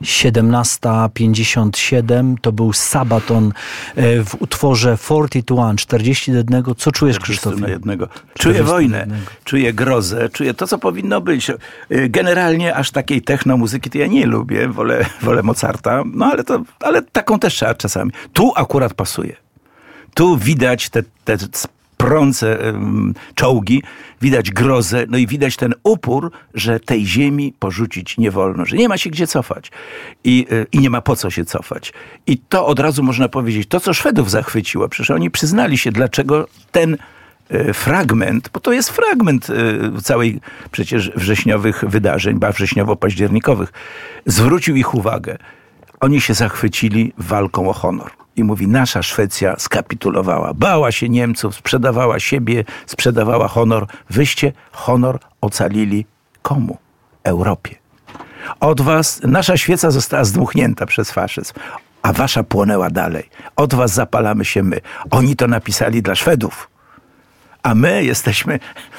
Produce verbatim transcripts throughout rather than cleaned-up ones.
siedemnasta pięćdziesiąt siedem to był Sabaton w utworze czterdzieści do jednego, czterdzieści do jednego. Co czujesz, Krzysztofie? Jednego. Czuję wojnę, czuję grozę, czuję to, co powinno być. Generalnie aż takiej technomuzyki to ja nie lubię, wolę, wolę Mozarta, no ale, to, ale taką też trzeba czasami. Tu akurat pasuje. Tu widać te, te prące um, czołgi, widać grozę, no i widać ten upór, że tej ziemi porzucić nie wolno, że nie ma się gdzie cofać i, y, i nie ma po co się cofać. I to od razu można powiedzieć, to co Szwedów zachwyciło, przecież oni przyznali się, dlaczego ten y, fragment, bo to jest fragment y, całej przecież wrześniowych wydarzeń, ba wrześniowo-październikowych, zwrócił ich uwagę. Oni się zachwycili walką o honor. I mówi, nasza Szwecja skapitulowała. Bała się Niemców, sprzedawała siebie, sprzedawała honor. Wyście honor ocalili komu? Europie. Od was, nasza świeca została zdmuchnięta przez faszyzm, a wasza płonęła dalej. Od was zapalamy się my. Oni to napisali dla Szwedów. A my jesteśmy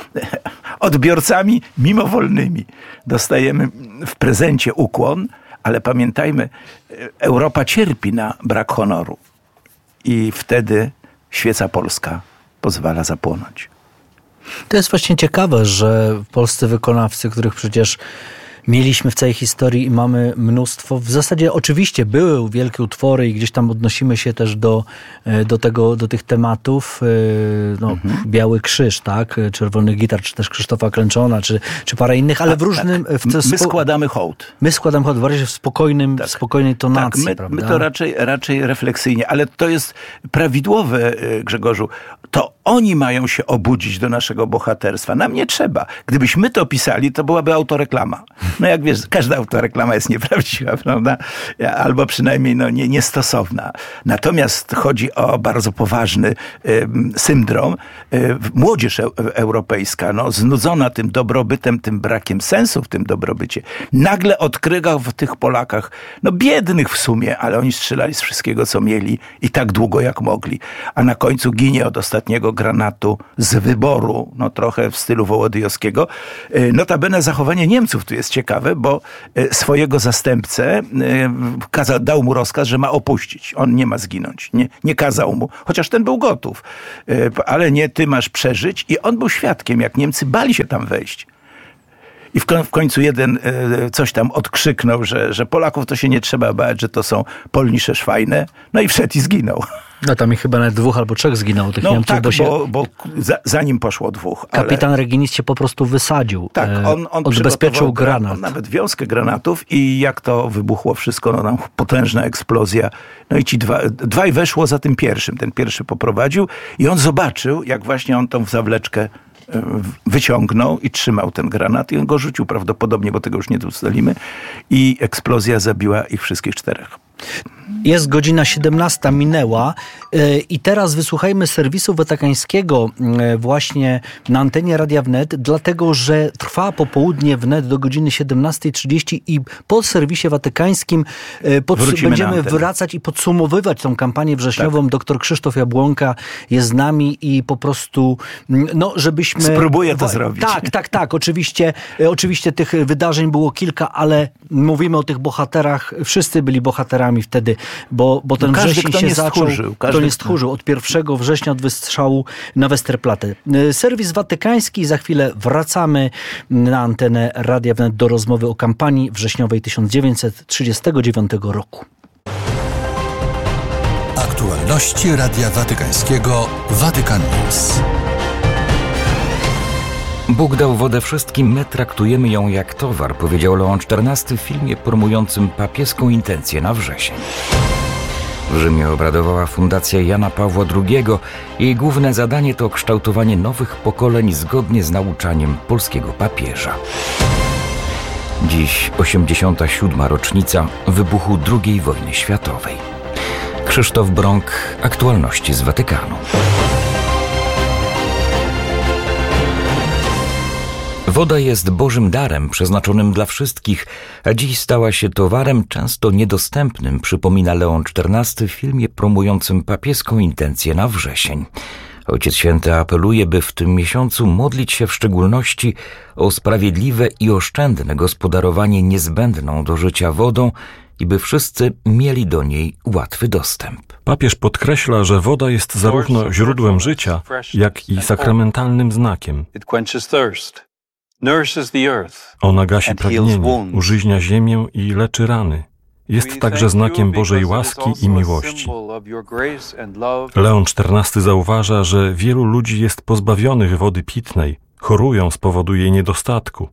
odbiorcami mimowolnymi. Dostajemy w prezencie ukłon, ale pamiętajmy, Europa cierpi na brak honoru. I wtedy świeca polska pozwala zapłonąć. To jest właśnie ciekawe, że polscy wykonawcy, których przecież mieliśmy w całej historii i mamy mnóstwo. W zasadzie oczywiście były wielkie utwory i gdzieś tam odnosimy się też do, do tego, do tych tematów. No, mhm. Biały Krzyż, tak? Czerwony Gitar, czy też Krzysztofa Klęczona, czy, czy parę innych, ale A, w różnym... Tak. W te, my składamy hołd. My składamy hołd, bardziej w spokojnym, tak. w spokojnej tonacji, tak, my, prawda? my to raczej, raczej refleksyjnie, ale to jest prawidłowe, Grzegorzu. To oni mają się obudzić do naszego bohaterstwa. Nam nie trzeba. Gdybyśmy to pisali, to byłaby autoreklama. No jak wiesz, każda autoreklama jest nieprawdziwa, prawda? Albo przynajmniej no, nie, niestosowna. Natomiast chodzi o bardzo poważny y, syndrom. Y, młodzież e- europejska, no, znudzona tym dobrobytem, tym brakiem sensu w tym dobrobycie, nagle odkrywa w tych Polakach, no biednych w sumie, ale oni strzelali z wszystkiego, co mieli i tak długo, jak mogli. A na końcu ginie od ostatniego granatu z wyboru, no trochę w stylu Wołodyjowskiego. Y, notabene zachowanie Niemców tu jest ciekawe, bo swojego zastępcę kazał, dał mu rozkaz, że ma opuścić. On nie ma zginąć. Nie, nie kazał mu. Chociaż ten był gotów. Ale nie, ty masz przeżyć. I on był świadkiem, jak Niemcy bali się tam wejść. I w, w końcu jeden coś tam odkrzyknął, że, że Polaków to się nie trzeba bać, że to są Polnische Schweine. No i wszedł i zginął. No tam ich chyba nawet dwóch albo trzech zginęło tych no, Niemców. Tak, bo, się... bo, bo za, za nim poszło dwóch. Kapitan ale... Reginis się po prostu wysadził. Tak, on, on odbezpieczył granat. On nawet wiązkę granatów i jak to wybuchło wszystko, no tam potężna eksplozja. No i ci dwa, dwaj weszło za tym pierwszym. Ten pierwszy poprowadził i on zobaczył, jak właśnie on tą zawleczkę wyciągnął i trzymał ten granat i on go rzucił prawdopodobnie, bo tego już nie ustalimy, i eksplozja zabiła ich wszystkich czterech. Jest godzina siedemnasta, minęła i teraz wysłuchajmy serwisu watykańskiego właśnie na antenie Radia Wnet, dlatego że trwa popołudnie Wnet do godziny siedemnasta trzydzieści i po serwisie watykańskim pods- będziemy wracać i podsumowywać tą kampanię wrześniową. Tak. Doktor Krzysztof Jabłonka jest z nami i po prostu, no żebyśmy... Spróbuję to zrobić. Tak, tak, tak. Oczywiście, oczywiście tych wydarzeń było kilka, ale mówimy o tych bohaterach. Wszyscy byli bohaterami wtedy, bo, bo ten każdy, wrzesień kto się nie zaczął, stchórzył, kto nie stchórzył od pierwszego września od wystrzału na Westerplatte. Serwis watykański, za chwilę wracamy na antenę Radia Wnet do rozmowy o kampanii wrześniowej tysiąc dziewięćset trzydziestego dziewiątego roku. Aktualności Radia Watykańskiego Vatican News. Bóg dał wodę wszystkim, my traktujemy ją jak towar, powiedział Leon czternasty w filmie promującym papieską intencję na wrzesień. W Rzymie obradowała Fundacja Jana Pawła drugiego. Jej główne zadanie to kształtowanie nowych pokoleń zgodnie z nauczaniem polskiego papieża. Dziś osiemdziesiąta siódma rocznica wybuchu drugiej wojny światowej. Krzysztof Brąk, aktualności z Watykanu. Woda jest Bożym darem przeznaczonym dla wszystkich, a dziś stała się towarem często niedostępnym, przypomina Leon czternasty w filmie promującym papieską intencję na wrzesień. Ojciec Święty apeluje, by w tym miesiącu modlić się w szczególności o sprawiedliwe i oszczędne gospodarowanie niezbędną do życia wodą i by wszyscy mieli do niej łatwy dostęp. Papież podkreśla, że woda jest zarówno źródłem życia, jak i sakramentalnym znakiem. Ona gasi pragnienie, użyźnia ziemię i leczy rany. Jest także znakiem Bożej łaski i miłości. Leon czternasty zauważa, że wielu ludzi jest pozbawionych wody pitnej, chorują z powodu jej niedostatku.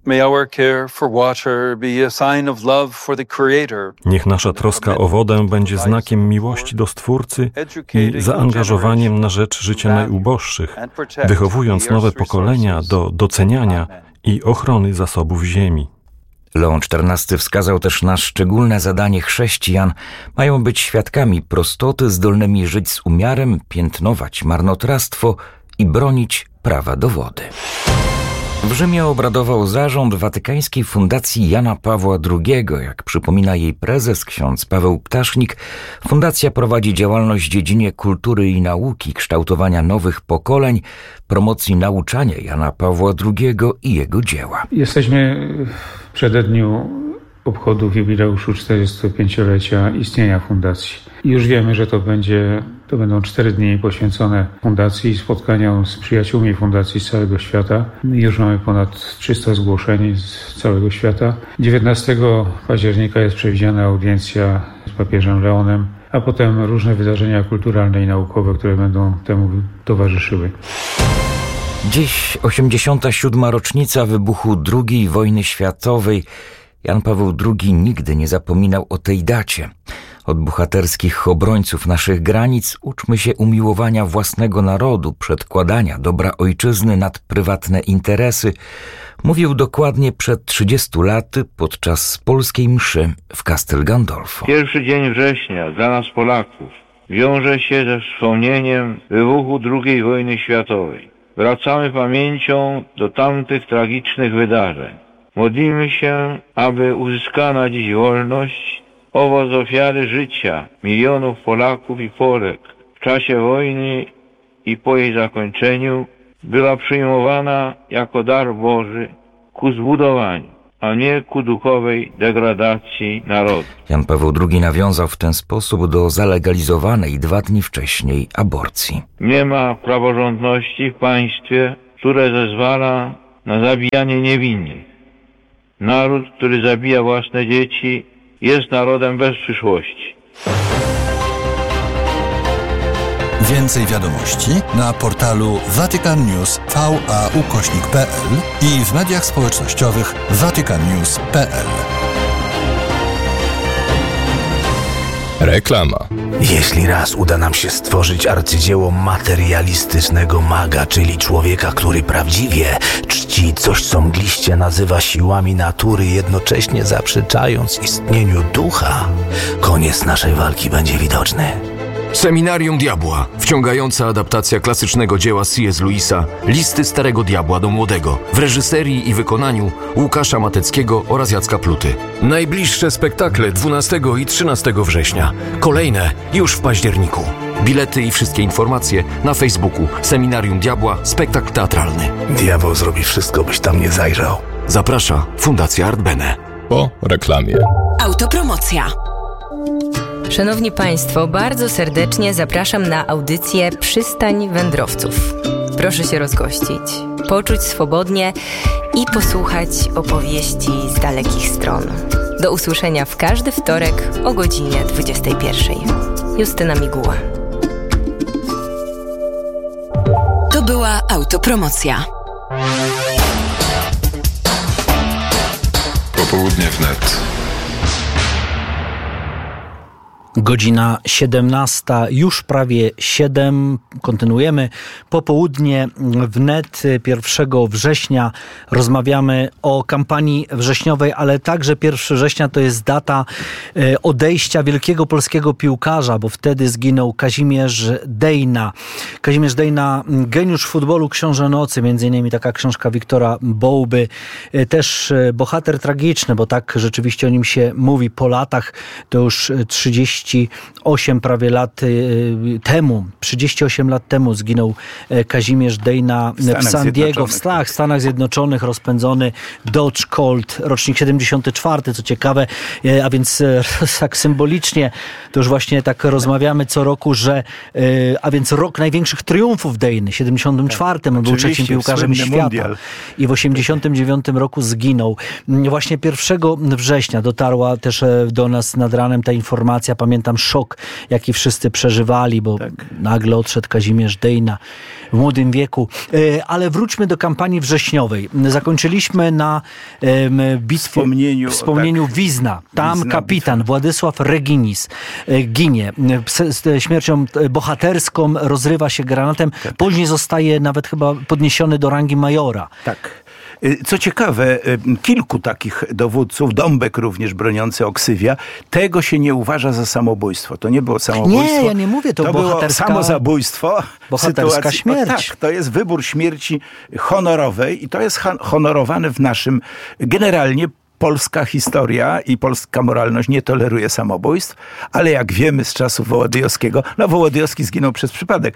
Niech nasza troska o wodę będzie znakiem miłości do Stwórcy i zaangażowaniem na rzecz życia najuboższych, wychowując nowe pokolenia do doceniania i ochrony zasobów ziemi. Leon czternasty wskazał też na szczególne zadanie chrześcijan. Mają być świadkami prostoty, zdolnymi żyć z umiarem, piętnować marnotrawstwo i bronić prawa do wody. W Rzymie obradował zarząd Watykańskiej Fundacji Jana Pawła drugiego. Jak przypomina jej prezes, ksiądz Paweł Ptasznik, fundacja prowadzi działalność w dziedzinie kultury i nauki, kształtowania nowych pokoleń, promocji nauczania Jana Pawła drugiego i jego dzieła. Jesteśmy w przededniu obchodów jubileuszu czterdziestopięciolecia istnienia fundacji. I już wiemy, że to będzie, to będą cztery dni poświęcone fundacji i spotkaniom z przyjaciółmi fundacji z całego świata. Już mamy ponad trzysta zgłoszeń z całego świata. dziewiętnastego października jest przewidziana audiencja z papieżem Leonem, a potem różne wydarzenia kulturalne i naukowe, które będą temu towarzyszyły. Dziś osiemdziesiąta siódma rocznica wybuchu drugiej wojny światowej. Jan Paweł drugi nigdy nie zapominał o tej dacie. Od bohaterskich obrońców naszych granic uczmy się umiłowania własnego narodu, przedkładania dobra ojczyzny nad prywatne interesy. Mówił dokładnie przed trzydziestu laty podczas polskiej mszy w Castel Gandolfo. Pierwszy dzień września dla nas Polaków wiąże się ze wspomnieniem wybuchu drugiej wojny światowej. Wracamy pamięcią do tamtych tragicznych wydarzeń. Modlimy się, aby uzyskana dziś wolność, owoc ofiary życia milionów Polaków i Polek w czasie wojny i po jej zakończeniu, była przyjmowana jako dar Boży ku zbudowaniu, a nie ku duchowej degradacji narodu. Jan Paweł drugi nawiązał w ten sposób do zalegalizowanej dwa dni wcześniej aborcji. Nie ma praworządności w państwie, które zezwala na zabijanie niewinnych. Naród, który zabija własne dzieci, jest narodem bez przyszłości. Więcej wiadomości na portalu Vatican News V A ukośnik P L i w mediach społecznościowych Vatican News kropka P L. Reklama. Jeśli raz uda nam się stworzyć arcydzieło materialistycznego maga, czyli człowieka, który prawdziwie czci coś, co mgliście nazywa siłami natury, jednocześnie zaprzeczając istnieniu ducha, koniec naszej walki będzie widoczny. Seminarium Diabła. Wciągająca adaptacja klasycznego dzieła C S Lewisa Listy Starego Diabła do Młodego w reżyserii i wykonaniu Łukasza Mateckiego oraz Jacka Pluty. Najbliższe spektakle dwunastego i trzynastego września. Kolejne już w październiku. Bilety i wszystkie informacje na Facebooku Seminarium Diabła Spektakl Teatralny. Diabeł zrobi wszystko, byś tam nie zajrzał. Zaprasza Fundacja Art Bene. Po reklamie. Autopromocja. Szanowni Państwo, bardzo serdecznie zapraszam na audycję Przystań Wędrowców. Proszę się rozgościć, poczuć swobodnie i posłuchać opowieści z dalekich stron. Do usłyszenia w każdy wtorek o godzinie dwudziestej pierwszej. Justyna Miguła. To była autopromocja. Popołudnie wnet. Godzina siedemnasta, już prawie siedem. Kontynuujemy popołudnie wnet pierwszego września. Rozmawiamy o kampanii wrześniowej, ale także pierwszego września to jest data odejścia wielkiego polskiego piłkarza, bo wtedy zginął Kazimierz Dejna. Kazimierz Dejna, geniusz futbolu, książę nocy, między innymi taka książka Wiktora Bołby. Też bohater tragiczny, bo tak rzeczywiście o nim się mówi po latach. To już trzydzieści trzydzieści osiem prawie lat temu, trzydzieści osiem lat temu zginął Kazimierz Dejna w, w San Diego, w Stanach, Stanach Zjednoczonych, rozpędzony Dodge Colt, rocznik siedemdziesiąty czwarty, co ciekawe, a więc tak symbolicznie, to już właśnie tak rozmawiamy co roku, że a więc rok największych triumfów Dejny, siedemdziesiątym czwartym, on był trzecim piłkarzem świata mundial. I w osiemdziesiątym dziewiątym roku zginął. Właśnie pierwszego września dotarła też do nas nad ranem ta informacja, pamiętam szok, jaki wszyscy przeżywali, bo tak. nagle odszedł Kazimierz Dejna w młodym wieku. Ale wróćmy do kampanii wrześniowej. Zakończyliśmy na bitwie, wspomnieniu, wspomnieniu tak. Wizna. Tam Wizna, kapitan bitwa. Władysław Reginis ginie. Z śmiercią bohaterską rozrywa się granatem. Tak. Później zostaje nawet chyba podniesiony do rangi majora. Tak. Co ciekawe, kilku takich dowódców, Dąbek również broniący Oksywia, tego się nie uważa za samobójstwo. To nie było samobójstwo. Nie, ja nie mówię, to, to bohaterska... było samozabójstwo. Bohaterska sytuacji, śmierć. O, tak, to jest wybór śmierci honorowej i to jest honorowane w naszym generalnie polska historia i polska moralność nie toleruje samobójstw, ale jak wiemy z czasów Wołodyjowskiego, no Wołodyjowski zginął przez przypadek,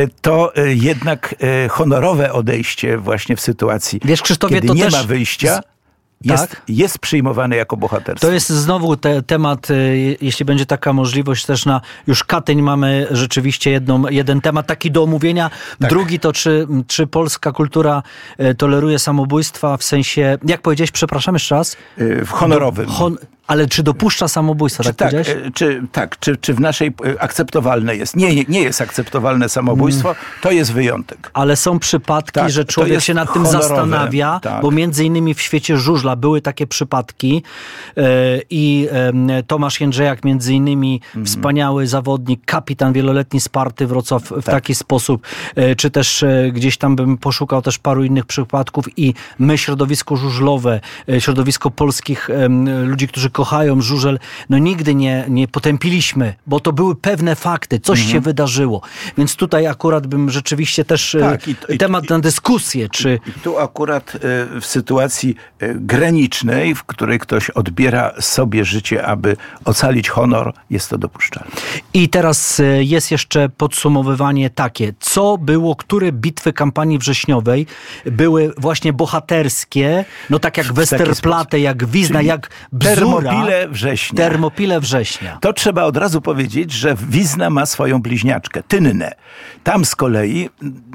to jednak honorowe odejście właśnie w sytuacji, Wiesz, Krzysztofie, kiedy to nie też ma wyjścia, jest, tak? jest przyjmowane jako bohaterstwo. To jest znowu te, temat, jeśli będzie taka możliwość też na już Katyń mamy rzeczywiście jedną, jeden temat taki do omówienia. Tak. Drugi to czy, czy polska kultura toleruje samobójstwa w sensie, jak powiedziałeś, przepraszam jeszcze raz? W honorowym. Hon- Ale czy dopuszcza samobójstwo, tak, tak powiedziałeś? Czy, tak, czy, czy w naszej akceptowalne jest? Nie, nie, nie jest akceptowalne samobójstwo, mm. to jest wyjątek. Ale są przypadki, tak, że człowiek się nad tym honorowe. zastanawia, tak. bo między innymi w świecie żużla były takie przypadki yy, i yy, Tomasz Jędrzejak między innymi mm. wspaniały zawodnik, kapitan wieloletni Sparty Wrocław w tak. taki sposób, yy, czy też yy, gdzieś tam bym poszukał też paru innych przypadków i my, środowisko żużlowe, yy, środowisko polskich yy, ludzi, którzy kochają żużel, no nigdy nie, nie potępiliśmy, bo to były pewne fakty, coś mhm. się wydarzyło. Więc tutaj akurat bym rzeczywiście też tak, i, temat i, na dyskusję, czy... I tu akurat w sytuacji granicznej, w której ktoś odbiera sobie życie, aby ocalić honor, jest to dopuszczalne. I teraz jest jeszcze podsumowywanie takie, co było, które bitwy kampanii wrześniowej były właśnie bohaterskie, no tak jak Westerplatte, jak Wizna, Czyli jak Bzura, Termopile września. Termopile września. To trzeba od razu powiedzieć, że Wizna ma swoją bliźniaczkę, Tynnę. Tam z kolei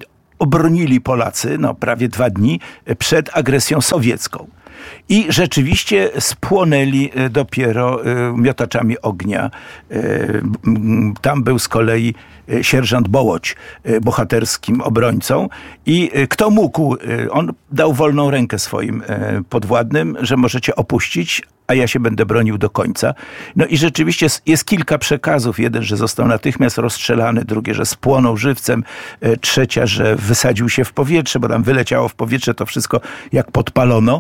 obronili Polacy, no prawie dwa dni, przed agresją sowiecką. I rzeczywiście spłonęli dopiero miotaczami ognia. Tam był z kolei sierżant Bołoć, bohaterskim obrońcą. I kto mógł, on dał wolną rękę swoim podwładnym, że możecie opuścić, a ja się będę bronił do końca. No i rzeczywiście jest kilka przekazów. Jeden, że został natychmiast rozstrzelany, drugie, że spłonął żywcem, trzecia, że wysadził się w powietrze, bo tam wyleciało w powietrze to wszystko jak podpalono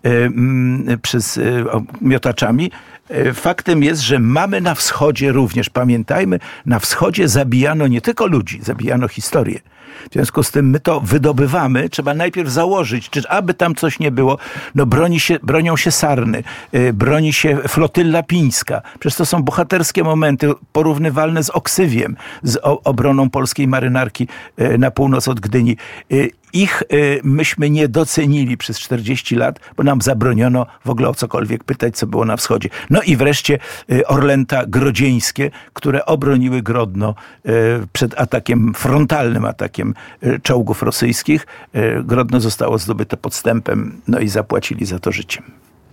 przez miotaczami. Faktem jest, że mamy na wschodzie również, pamiętajmy, na wschodzie zabijano nie tylko ludzi, zabijano historię. W związku z tym my to wydobywamy, trzeba najpierw założyć, czy aby tam coś nie było, no broni się, bronią się Sarny, yy, broni się flotylla pińska. Przecież to są bohaterskie momenty porównywalne z Oksywiem, z o, obroną polskiej marynarki yy, na północ od Gdyni. Yy, Ich y, myśmy nie docenili przez czterdzieści lat, bo nam zabroniono w ogóle o cokolwiek pytać, co było na wschodzie. No i wreszcie y, Orlęta grodzieńskie, które obroniły Grodno y, przed atakiem, frontalnym atakiem y, czołgów rosyjskich. Y, Grodno zostało zdobyte podstępem, no i zapłacili za to życiem.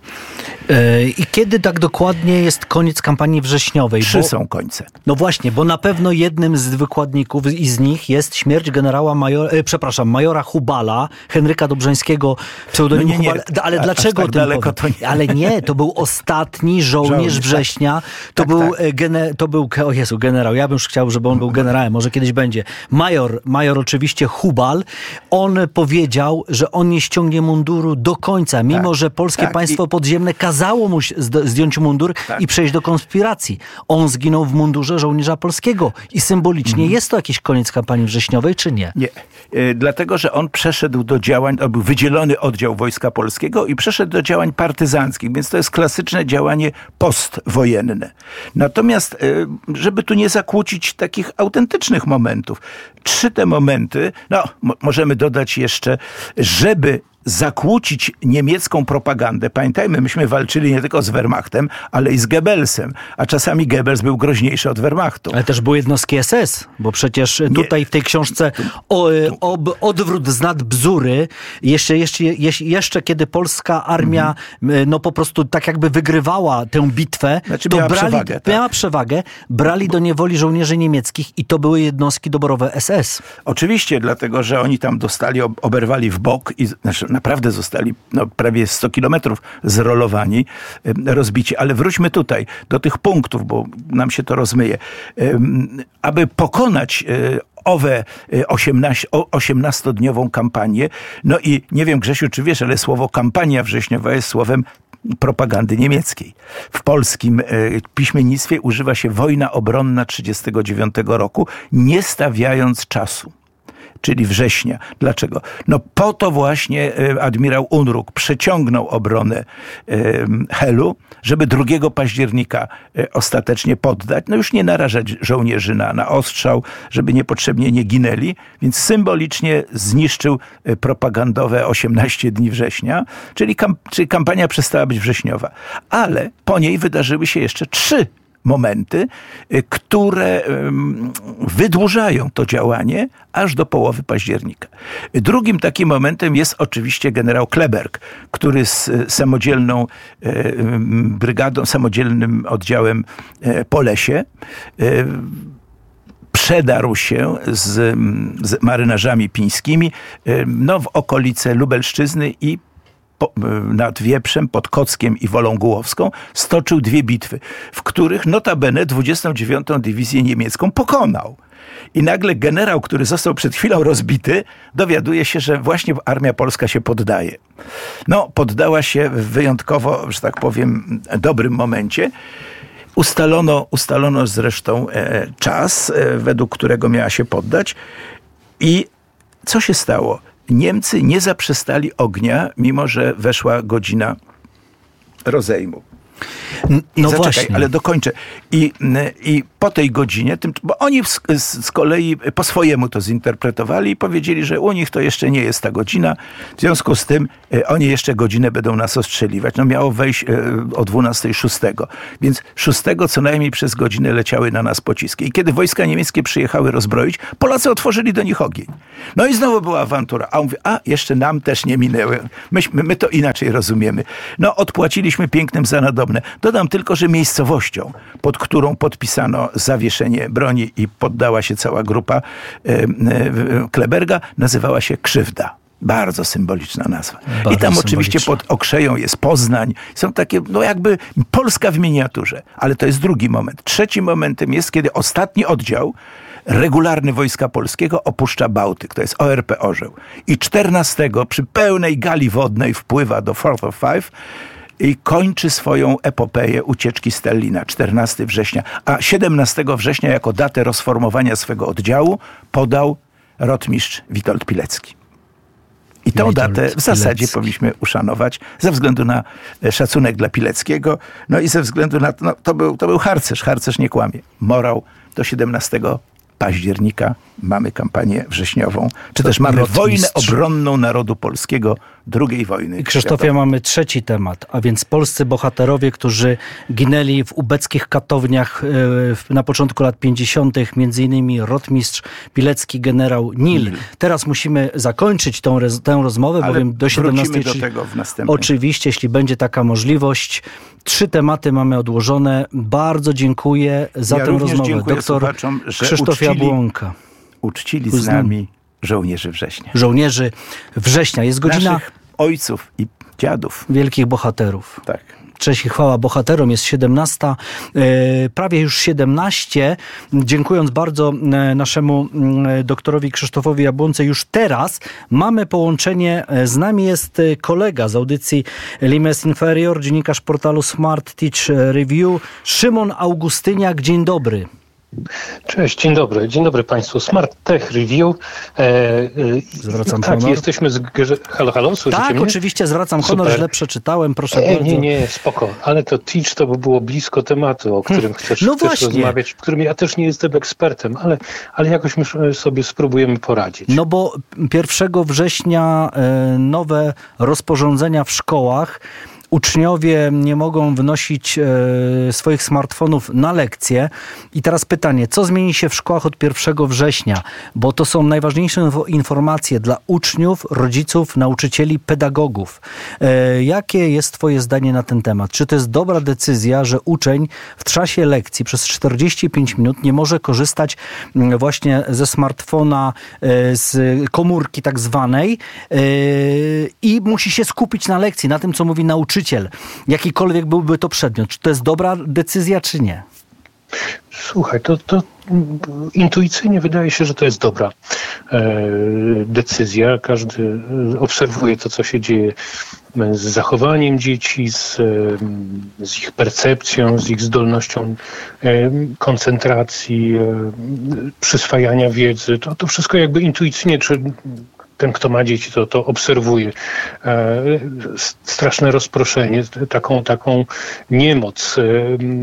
I kiedy tak dokładnie jest koniec kampanii wrześniowej? Trzy bo, są końce. No właśnie, bo na pewno jednym z wykładników i z nich jest śmierć generała majora, e, przepraszam, majora Hubala, Henryka Dobrzańskiego, pseudonim no nie, nie, Hubal. Ale a, dlaczego tak daleko to nie? Ale nie, to był ostatni żołnierz, żołnierz września. To, tak, był tak. Gene, to był, o Jezu, generał. Ja bym już chciał, żeby on był generałem. Może kiedyś będzie. Major, major oczywiście Hubal. On powiedział, że on nie ściągnie munduru do końca, mimo tak, że polskie tak. państwo I... podziemne kazało kazało mu zdjąć mundur tak. i przejść do konspiracji. On zginął w mundurze żołnierza polskiego i symbolicznie mhm. jest to jakiś koniec kampanii wrześniowej, czy nie? Nie. E, dlatego, że on przeszedł do działań, to był wydzielony oddział Wojska Polskiego i przeszedł do działań partyzanckich, więc to jest klasyczne działanie postwojenne. Natomiast, e, żeby tu nie zakłócić takich autentycznych momentów, trzy te momenty, no mo- możemy dodać jeszcze, żeby zakłócić niemiecką propagandę. Pamiętajmy, myśmy walczyli nie tylko z Wehrmachtem, ale i z Goebbelsem, a czasami Goebbels był groźniejszy od Wehrmachtu. Ale też były jednostki S S, bo przecież nie. tutaj w tej książce o, o, odwrót z nad bzdury, jeszcze, jeszcze, jeszcze kiedy polska armia mhm. no po prostu tak jakby wygrywała tę bitwę, znaczy to miała brali, przewagę, tak. miała przewagę, brali do niewoli żołnierzy niemieckich i to były jednostki doborowe S S. Oczywiście, dlatego, że oni tam dostali, oberwali w bok i znaczy, naprawdę zostali no, prawie sto kilometrów zrolowani, rozbici. Ale wróćmy tutaj do tych punktów, bo nam się to rozmyje. Aby pokonać owe osiemnastodniową kampanię, no i nie wiem, Grzesiu, czy wiesz, ale słowo kampania wrześniowa jest słowem propagandy niemieckiej. W polskim piśmiennictwie używa się wojna obronna trzydziestego dziewiątego roku, nie stawiając czasu. Czyli września. Dlaczego? No po to właśnie admirał Unruck przeciągnął obronę Helu, żeby drugiego października ostatecznie poddać. No już nie narażać żołnierzy na, na ostrzał, żeby niepotrzebnie nie ginęli, więc symbolicznie zniszczył propagandowe osiemnaście dni września, czyli, kamp- czyli kampania przestała być wrześniowa. Ale po niej wydarzyły się jeszcze trzy momenty, które wydłużają to działanie aż do połowy października. Drugim takim momentem jest oczywiście generał Kleberg, który z samodzielną brygadą, samodzielnym oddziałem po lesie przedarł się z, z marynarzami pińskimi no, w okolice Lubelszczyzny i Po, nad Wieprzem, pod Kockiem i Wolą Głowską stoczył dwie bitwy, w których notabene dwudziestą dziewiątą Dywizję Niemiecką pokonał. I nagle generał, który został przed chwilą rozbity, dowiaduje się, że właśnie armia polska się poddaje. No, poddała się w wyjątkowo, że tak powiem, dobrym momencie. Ustalono, ustalono zresztą e, czas, e, według którego miała się poddać. I co się stało? Niemcy nie zaprzestali ognia, mimo że weszła godzina rozejmu. No zaczekaj, właśnie. Ale dokończę. I, I po tej godzinie, tym, bo oni z, z kolei po swojemu to zinterpretowali i powiedzieli, że u nich to jeszcze nie jest ta godzina. W związku z tym e, oni jeszcze godzinę będą nas ostrzeliwać. No miało wejść e, o dwunastej szóstego. Więc szóstego co najmniej przez godzinę leciały na nas pociski. I kiedy wojska niemieckie przyjechały rozbroić, Polacy otworzyli do nich ogień. No i znowu była awantura. A on mówi, a jeszcze nam też nie minęły. Myśmy, my to inaczej rozumiemy. No odpłaciliśmy pięknym za nadobne. Dodam tylko, że miejscowością, pod którą podpisano zawieszenie broni i poddała się cała grupa e, e, Kleberga, nazywała się Krzywda. Bardzo symboliczna nazwa. Bardzo I tam oczywiście pod Okrzeją jest Poznań. Są takie, no jakby Polska w miniaturze. Ale to jest drugi moment. Trzecim momentem jest, kiedy ostatni oddział regularny Wojska Polskiego opuszcza Bałtyk. To jest O R P Orzeł. I czternastego przy pełnej gali wodnej wpływa do Fourth of Five i kończy swoją epopeję ucieczki z Tellina, czternastego września. A siedemnastego września jako datę rozformowania swego oddziału podał rotmistrz Witold Pilecki. I tą Witold datę w zasadzie Pilecki. powinniśmy uszanować ze względu na szacunek dla Pileckiego, no i ze względu na to, no, to był, to był harcerz, harcerz nie kłamie. Morał do siedemnastego października mamy kampanię wrześniową, czy też mamy Rotmistrz. Wojnę obronną narodu polskiego, drugiej wojny. I Krzysztofie, światowej. Mamy trzeci temat, a więc polscy bohaterowie, którzy ginęli w ubeckich katowniach na początku lat pięćdziesiątych, między innymi rotmistrz Pilecki, generał Nil. Nil. Teraz musimy zakończyć tą, tę rozmowę, ale bowiem do siedemnastej do tego w następnym. Oczywiście, jeśli będzie taka możliwość. Trzy tematy mamy odłożone. Bardzo dziękuję za ja tę rozmowę. Doktor Krzysztof Jabłonka. Uczcili z nami żołnierzy września. Żołnierzy września. Jest godzina... Naszych ojców i dziadów. Wielkich bohaterów. Tak. Cześć i chwała bohaterom. Jest siedemnasta, prawie już siedemnaście. Dziękując bardzo naszemu doktorowi Krzysztofowi Jabłonce, już teraz mamy połączenie. Z nami jest kolega z audycji Limes Inferior, dziennikarz portalu Smart Teach Review, Szymon Augustyniak. Dzień dobry. Cześć, dzień dobry. Dzień dobry Państwu. Smart Tech Review. E, e, zwracam tak, honor. Jesteśmy z... Halo, halo, słyszycie Tak, mnie? oczywiście, zwracam honor, Super. źle przeczytałem, proszę e, bardzo. Nie, nie, spoko. Ale to Teach to by było blisko tematu, o którym chcesz, no chcesz rozmawiać, w którym ja też nie jestem ekspertem, ale, ale jakoś my sobie spróbujemy poradzić. No bo pierwszego września nowe rozporządzenia w szkołach. Uczniowie nie mogą wnosić e, swoich smartfonów na lekcje. I teraz pytanie, co zmieni się w szkołach od pierwszego września? Bo to są najważniejsze info- informacje dla uczniów, rodziców, nauczycieli, pedagogów. E, jakie jest twoje zdanie na ten temat? Czy to jest dobra decyzja, że uczeń w czasie lekcji przez czterdzieści pięć minut nie może korzystać m, właśnie ze smartfona, e, z komórki tak zwanej e, i musi się skupić na lekcji, na tym, co mówi nauczyciel? Jakikolwiek byłby to przedmiot. Czy to jest dobra decyzja, czy nie? Słuchaj, to, to intuicyjnie wydaje się, że to jest dobra e, decyzja. Każdy obserwuje to, co się dzieje z zachowaniem dzieci, z, z ich percepcją, z ich zdolnością e, koncentracji, e, przyswajania wiedzy. To, to wszystko jakby intuicyjnie, czy ten, kto ma dzieci, to, to obserwuje. E, straszne rozproszenie, taką, taką niemoc e,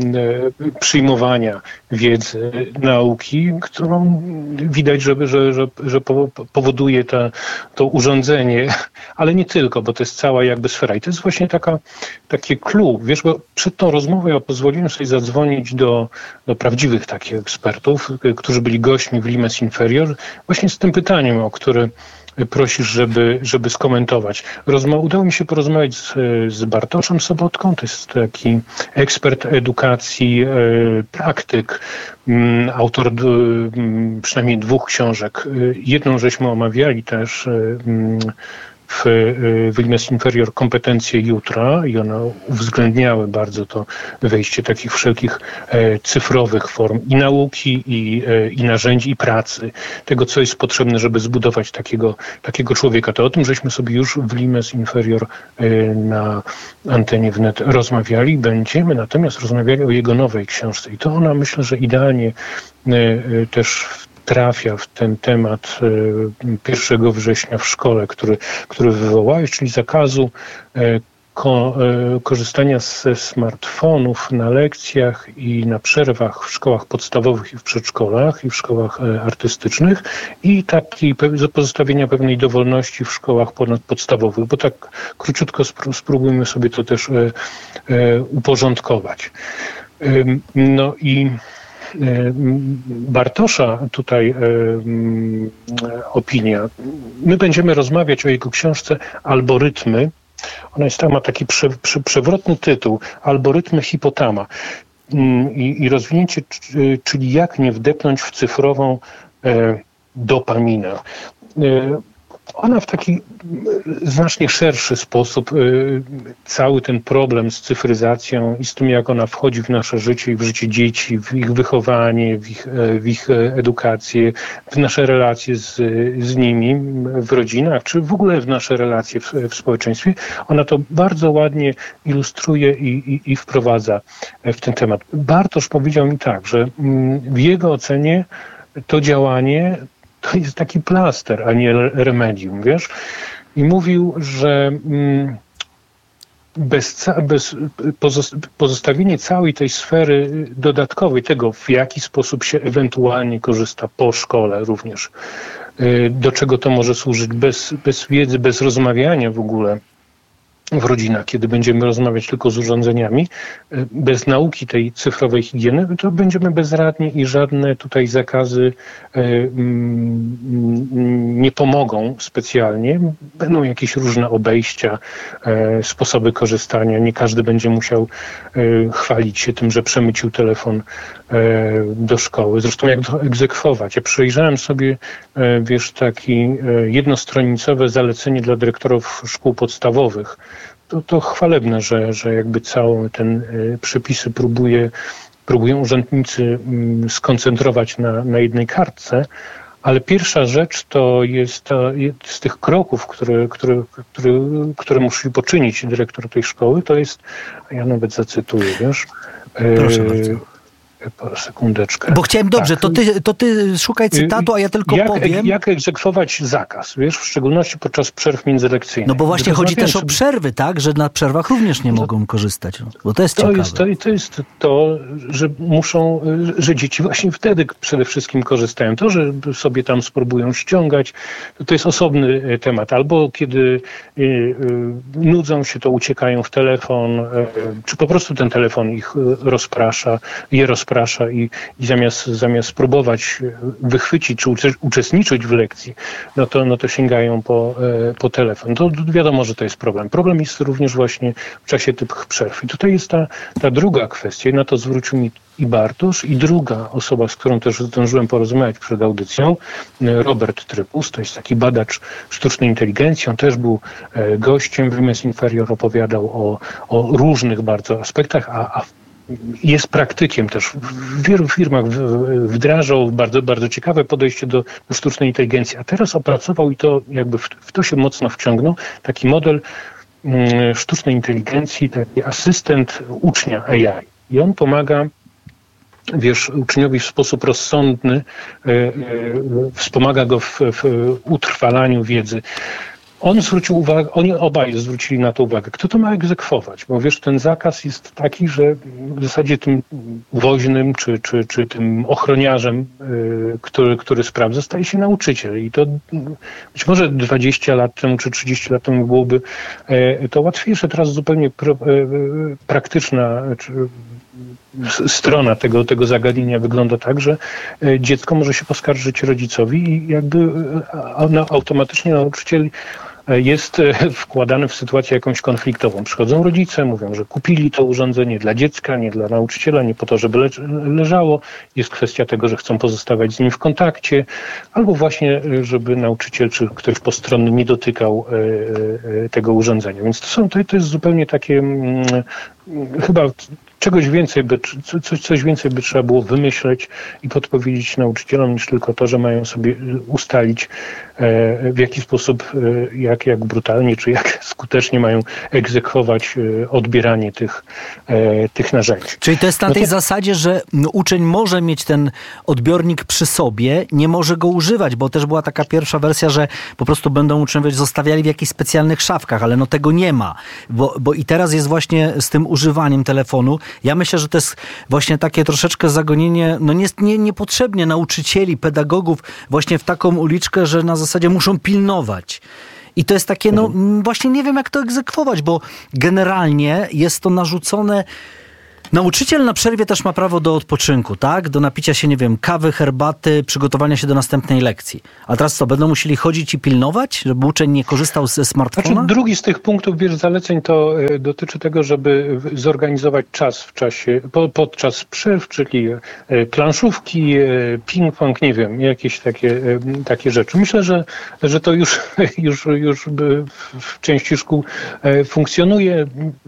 e, przyjmowania wiedzy, nauki, którą widać, że, że, że, że powoduje ta, to urządzenie, ale nie tylko, bo to jest cała jakby sfera. I to jest właśnie taka, takie clue. Wiesz, bo przed tą rozmową ja pozwoliłem sobie zadzwonić do, do prawdziwych takich ekspertów, którzy byli gośćmi w Limes Inferior, właśnie z tym pytaniem, o które prosisz, żeby, żeby skomentować. Rozma- udało mi się porozmawiać z, z Bartoszem Sobotką, to jest taki ekspert edukacji, e, praktyk, m, autor d, m, przynajmniej dwóch książek. Jedną żeśmy omawiali też m, w, w Limes Inferior Kompetencje Jutra i one uwzględniały bardzo to wejście takich wszelkich e, cyfrowych form i nauki, i, e, i narzędzi, i pracy. Tego, co jest potrzebne, żeby zbudować takiego, takiego człowieka. To o tym, żeśmy sobie już w Limes Inferior e, na antenie wnet rozmawiali. Będziemy natomiast rozmawiali o jego nowej książce. I to ona, myślę, że idealnie e, e, też trafia w ten temat pierwszego września w szkole, który, który wywołałeś, czyli zakazu ko, korzystania ze smartfonów na lekcjach i na przerwach w szkołach podstawowych i w przedszkolach i w szkołach artystycznych i takiej pozostawienia pewnej dowolności w szkołach ponadpodstawowych, bo tak króciutko spróbujmy sobie to też uporządkować. No i Bartosza tutaj e, opinia. My będziemy rozmawiać o jego książce Algorytmy. Ona jest tam, ma taki prze, prze, przewrotny tytuł. Algorytmy hipotama. I, i rozwinięcie, czyli jak nie wdepnąć w cyfrową e, dopaminę. E, Ona w taki znacznie szerszy sposób y, cały ten problem z cyfryzacją i z tym, jak ona wchodzi w nasze życie i w życie dzieci, w ich wychowanie, w ich, w ich edukację, w nasze relacje z, z nimi w rodzinach, czy w ogóle w nasze relacje w, w społeczeństwie, ona to bardzo ładnie ilustruje i, i, i wprowadza w ten temat. Bartosz powiedział mi tak, że w jego ocenie to działanie to jest taki plaster, a nie remedium, wiesz? I mówił, że bez, bez pozostawienie całej tej sfery dodatkowej, tego w jaki sposób się ewentualnie korzysta po szkole również, do czego to może służyć, bez, bez wiedzy, bez rozmawiania w ogóle w rodzinach, kiedy będziemy rozmawiać tylko z urządzeniami, bez nauki tej cyfrowej higieny, to będziemy bezradni i żadne tutaj zakazy nie pomogą specjalnie. Będą jakieś różne obejścia, sposoby korzystania. Nie każdy będzie musiał chwalić się tym, że przemycił telefon do szkoły. Zresztą jak to egzekwować? Ja przejrzałem sobie, wiesz, takie jednostronicowe zalecenie dla dyrektorów szkół podstawowych, to, to chwalebne, że, że jakby całe ten przepisy próbuje, próbują urzędnicy skoncentrować na, na jednej kartce, ale pierwsza rzecz to jest to, z tych kroków, które, które, które, które musi poczynić dyrektor tej szkoły, to jest, ja nawet zacytuję, wiesz? Proszę bardzo. Sekundeczkę. Bo chciałem dobrze, tak. to, ty, to ty szukaj cytatu, a ja tylko jak, powiem. Jak egzekwować zakaz, wiesz, w szczególności podczas przerw międzyrekcyjnych. No bo właśnie chodzi też o przerwy, tak? Że na przerwach również nie mogą korzystać. Bo to jest to ciekawe. Jest, to, to jest to, że muszą, że dzieci właśnie wtedy przede wszystkim korzystają. To, że sobie tam spróbują ściągać, to jest osobny temat. Albo kiedy y, y, nudzą się, to uciekają w telefon, y, czy po prostu ten telefon ich rozprasza, je rozprasza i, i zamiast, zamiast spróbować wychwycić czy ucze, uczestniczyć w lekcji, no to, no to sięgają po, po telefon. To wiadomo, że to jest problem. Problem jest również właśnie w czasie tych przerw. I tutaj jest ta, ta druga kwestia, na to zwrócił mi i Bartosz, i druga osoba, z którą też zdążyłem porozmawiać przed audycją, Robert Trypus, to jest taki badacz sztucznej inteligencji, on też był gościem w Rimes Inferior, opowiadał o, o różnych bardzo aspektach, a, a jest praktykiem też. W wielu firmach wdrażał bardzo, bardzo ciekawe podejście do, do sztucznej inteligencji, a teraz opracował i to jakby w, w to się mocno wciągnął, taki model mm, sztucznej inteligencji, taki asystent ucznia A I. I on pomaga, wiesz, uczniowi w sposób rozsądny, e, e, wspomaga go w, w utrwalaniu wiedzy. On zwrócił uwagę, oni obaj zwrócili na to uwagę. Kto to ma egzekwować? Bo wiesz, ten zakaz jest taki, że w zasadzie tym woźnym, czy, czy, czy tym ochroniarzem, yy, który, który sprawdza, staje się nauczyciel. I to być może dwadzieścia lat temu, czy trzydzieści lat temu byłoby yy, to łatwiejsze. Teraz zupełnie pro, yy, praktyczna, czy, strona tego, tego zagadnienia wygląda tak, że dziecko może się poskarżyć rodzicowi i jakby automatycznie nauczyciel jest wkładany w sytuację jakąś konfliktową. Przychodzą rodzice, mówią, że kupili to urządzenie dla dziecka, nie dla nauczyciela, nie po to, żeby le- leżało. Jest kwestia tego, że chcą pozostawać z nim w kontakcie, albo właśnie, żeby nauczyciel czy ktoś postronny nie dotykał e, e, tego urządzenia. Więc to, są, to, to jest zupełnie takie mm, chyba czegoś więcej by, coś, coś więcej by trzeba było wymyśleć i podpowiedzieć nauczycielom niż tylko to, że mają sobie ustalić w jaki sposób, jak, jak brutalnie czy jak skutecznie mają egzekwować odbieranie tych, tych narzędzi. Czyli to jest na no tej to... zasadzie, że uczeń może mieć ten odbiornik przy sobie, nie może go używać, bo też była taka pierwsza wersja, że po prostu będą uczniowie zostawiali w jakichś specjalnych szafkach, ale no tego nie ma, bo, bo i teraz jest właśnie z tym używaniem telefonu. Ja myślę, że to jest właśnie takie troszeczkę zagonienie, no nie, nie, niepotrzebnie nauczycieli, pedagogów właśnie w taką uliczkę, że na zasadzie muszą pilnować. I to jest takie, no właśnie nie wiem jak to egzekwować, bo generalnie jest to narzucone. Nauczyciel na przerwie też ma prawo do odpoczynku, tak? Do napicia się, nie wiem, kawy, herbaty, przygotowania się do następnej lekcji. A teraz co, będą musieli chodzić i pilnować, żeby uczeń nie korzystał ze smartfona? Znaczy, drugi z tych punktów, wiesz, zaleceń to y, dotyczy tego, żeby zorganizować czas w czasie, po, podczas przerw, czyli y, planszówki, y, ping-pong, nie wiem, jakieś takie, y, takie rzeczy. Myślę, że, że to już, już, już w części szkół y, funkcjonuje.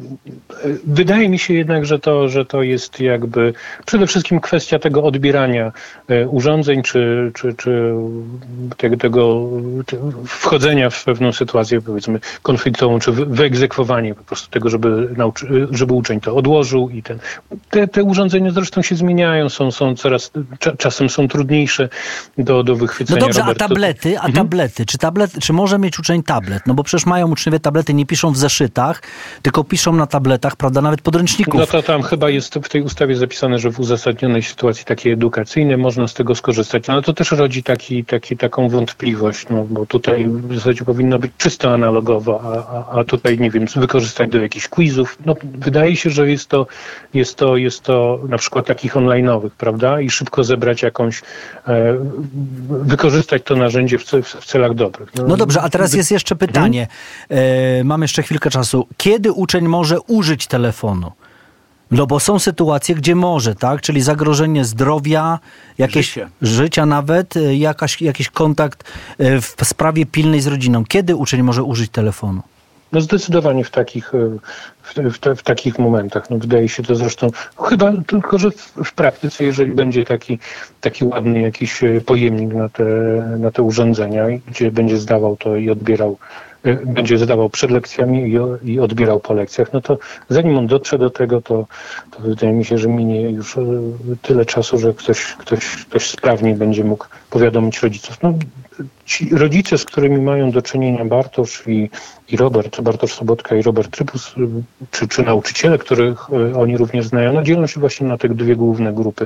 Wydaje mi się jednak, że to że to jest jakby przede wszystkim kwestia tego odbierania e, urządzeń, czy, czy, czy tego, tego wchodzenia w pewną sytuację, powiedzmy, konfliktową, czy wyegzekwowanie po prostu tego, żeby, nauczy, żeby uczeń to odłożył i ten. Te, te urządzenia zresztą się zmieniają, są, są coraz, cza, czasem są trudniejsze do, do wychwycenia. No dobrze, Robert, a tablety, a mhm. tablety, czy tablet, czy może mieć uczeń tablet? No bo przecież mają uczniowie tablety, nie piszą w zeszytach, tylko piszą na tabletach, prawda, nawet podręczników. No to tam chyba jest w tej ustawie zapisane, że w uzasadnionej sytuacji takiej edukacyjnej można z tego skorzystać. No to też rodzi taki, taki, taką wątpliwość, no bo tutaj w zasadzie powinno być czysto analogowo, a, a, a tutaj, nie wiem, wykorzystać do jakichś quizów. No wydaje się, że jest to, jest to, jest to na przykład takich online'owych, prawda? I szybko zebrać jakąś, e, wykorzystać to narzędzie w, w, w celach dobrych. No, no dobrze, a teraz jest jeszcze pytanie. E, mam jeszcze chwilkę czasu. Kiedy uczeń może użyć telefonu? No bo są sytuacje, gdzie może, tak? Czyli zagrożenie zdrowia, jakieś Życie. życia nawet, jakaś, jakiś kontakt w sprawie pilnej z rodziną. Kiedy uczeń może użyć telefonu? No zdecydowanie w takich, w, w, w takich momentach. No wydaje się to zresztą, chyba tylko, że w, w praktyce, jeżeli będzie taki, taki ładny jakiś pojemnik na te, na te urządzenia, gdzie będzie zdawał to i odbierał, będzie zdawał przed lekcjami i, i odbierał po lekcjach, no to zanim on dotrze do tego, to, to wydaje mi się, że minie już tyle czasu, że ktoś, ktoś, ktoś sprawniej będzie mógł powiadomić rodziców. No, ci rodzice, z którymi mają do czynienia Bartosz i, i Robert, Bartosz Sobotka i Robert Trypus, czy, czy nauczyciele, których oni również znają, no dzielą się właśnie na te dwie główne grupy.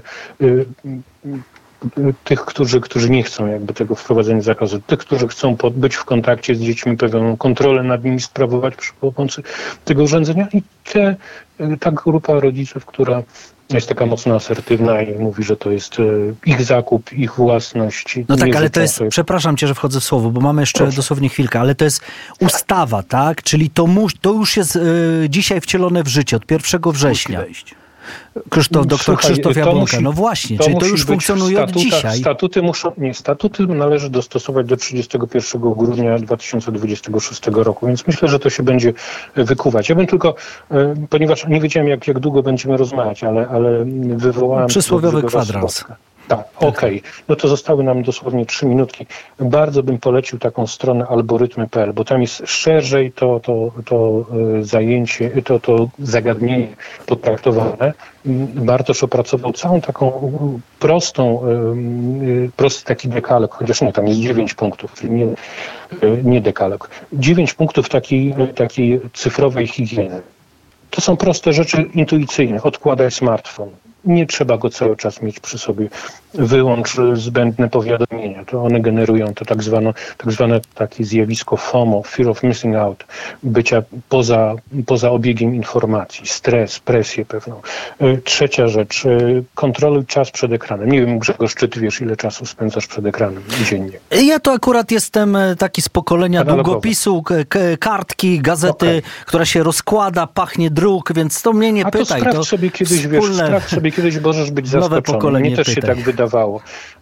Tych, którzy, którzy nie chcą jakby tego wprowadzenia zakazu, tych, którzy chcą być w kontakcie z dziećmi, pewną kontrolę nad nimi sprawować przy pomocy tego urządzenia i te, ta grupa rodziców, która jest taka mocno asertywna i mówi, że to jest ich zakup, ich własność. No tak, ale to jest, sobie... przepraszam cię, że wchodzę w słowo, bo mamy jeszcze Proszę. dosłownie chwilkę, ale to jest ustawa, tak? Czyli to, mu, to już jest y, dzisiaj wcielone w życie, od pierwszego września. Krzysztof, doktor Słuchaj, Krzysztof Jabłonka. Musi, no właśnie, to czyli to już funkcjonuje od dzisiaj. Statuty muszą, nie, statuty należy dostosować do trzydziestego pierwszego grudnia dwa tysiące dwudziestego szóstego roku, więc myślę, że to się będzie wykuwać. Ja bym tylko, ponieważ nie wiedziałem, jak, jak długo będziemy rozmawiać, ale, ale wywołałem... Przysłowiowy kwadrans. Tak, okej. Okay. No to zostały nam dosłownie trzy minutki. Bardzo bym polecił taką stronę algorytmy kropka p l, bo tam jest szerzej to, to, to zajęcie, to, to zagadnienie potraktowane. Bartosz opracował całą taką prostą, prosty taki dekalog, chociaż nie, tam jest dziewięć punktów, czyli nie, nie dekalog. Dziewięć punktów takiej, takiej cyfrowej higieny. To są proste rzeczy intuicyjne. Odkładaj smartfon. Nie trzeba go cały czas mieć przy sobie. Wyłącz zbędne powiadomienia. To one generują to tak zwane, tak zwane takie zjawisko FOMO, fear of missing out, bycia poza, poza obiegiem informacji, stres, presję pewną. Trzecia rzecz, kontroluj czas przed ekranem. Nie wiem, Grzegorz, czy ty wiesz, ile czasu spędzasz przed ekranem dziennie? Ja to akurat jestem taki z pokolenia analogowo. Długopisu, k- kartki, gazety, okay. która się rozkłada, pachnie druk, więc to mnie nie A pytaj. To sprawdź to sobie kiedyś, wspólne... wiesz, sprawdź sobie kiedyś możesz być zaskoczony. Mnie też pytaj. się tak wydawało.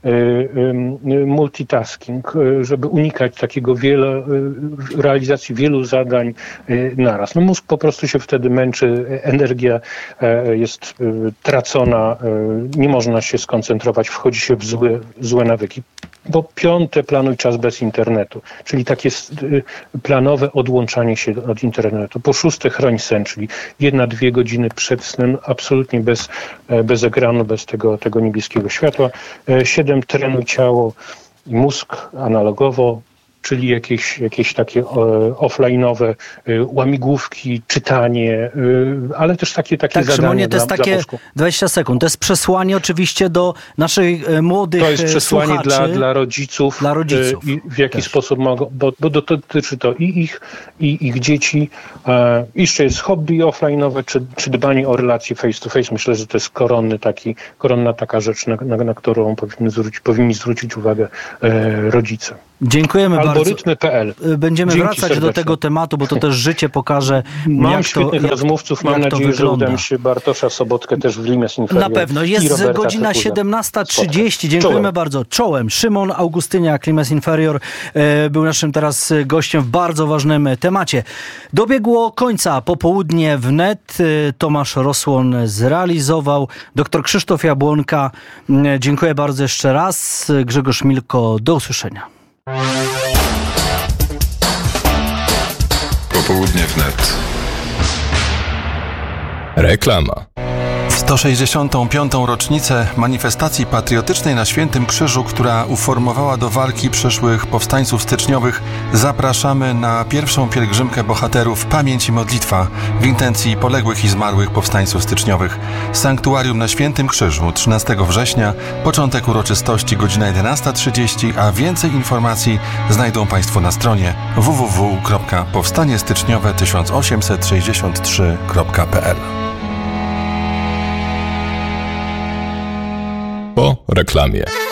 Multitasking, żeby unikać takiego wiele, realizacji wielu zadań naraz. No mózg po prostu się wtedy męczy, energia jest tracona, nie można się skoncentrować, wchodzi się w złe, złe nawyki. Po piąte, planuj czas bez internetu, czyli takie planowe odłączanie się od internetu. Po szóste, chroń sen, czyli jedna, dwie godziny przed snem, absolutnie bez, bez ekranu, bez tego, tego niebieskiego światła. Siedem, trenuj ciało i mózg analogowo, czyli jakieś, jakieś takie e, offline'owe e, łamigłówki, czytanie, e, ale też takie, takie tak, zadania Szymonie, to jest dla, takie dla dwadzieścia sekund. To jest przesłanie oczywiście do naszych e, młodych To jest przesłanie słuchaczy, dla, dla rodziców, dla rodziców. E, i w jaki też. sposób mogą, bo, bo dotyczy to i ich, i ich dzieci. E, jeszcze jest hobby offline'owe, czy, czy dbanie o relacje face to face. Myślę, że to jest koronny taki, koronna taka rzecz, na, na, na którą powinni zwrócić, powinni zwrócić uwagę e, rodzice. Dziękujemy Algorytmy kropka p l. Będziemy Dzięki wracać serdecznie. do tego tematu, bo to też życie pokaże. Mam jak świetnych to, rozmówców. Mam nadzieję, że uda mi się Bartosza Sobotkę też w Limes Inferior. Na pewno. Jest godzina siedemnasta trzydzieści. Dziękujemy Czołem. bardzo. Czołem. Szymon Augustyniak, Limes Inferior, był naszym teraz gościem w bardzo ważnym temacie. Dobiegło końca popołudnie wnet. Tomasz Rosłon zrealizował. Doktor Krzysztof Jabłonka. Dziękuję bardzo jeszcze raz. Grzegorz Milko. Do usłyszenia. Popołudnie wnet. Reklama. W sto sześćdziesiątą piątą rocznicę manifestacji patriotycznej na Świętym Krzyżu, która uformowała do walki przyszłych powstańców styczniowych, zapraszamy na pierwszą pielgrzymkę bohaterów Pamięć i Modlitwa w intencji poległych i zmarłych powstańców styczniowych. Sanktuarium na Świętym Krzyżu, trzynastego września, początek uroczystości godzina jedenasta trzydzieści, a więcej informacji znajdą Państwo na stronie w w w kropka powstanie styczniowe tysiąc osiemset sześćdziesiąt trzy kropka p l. Po reklamie.